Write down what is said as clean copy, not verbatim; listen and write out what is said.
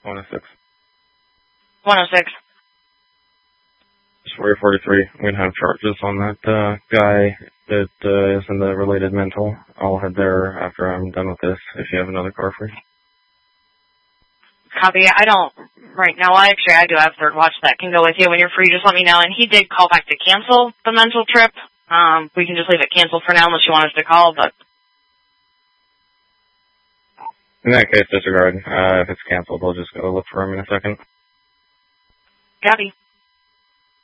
106. 106. Just 43. We're going to have charges on that guy that is in the related mental. I'll head there after I'm done with this, if you have another car free. Copy. I don't right now. I do have third watch that can go with you when you're free. Just let me know. And he did call back to cancel the mental trip. We can just leave it canceled for now unless you want us to call, but... In that case, disregard. If it's canceled, we'll just go look for him in a second. Copy.